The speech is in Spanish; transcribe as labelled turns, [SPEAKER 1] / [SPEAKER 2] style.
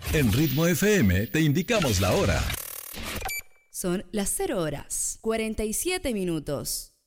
[SPEAKER 1] En Ritmo FM te indicamos la hora.
[SPEAKER 2] Son las 0 horas, 47 minutos.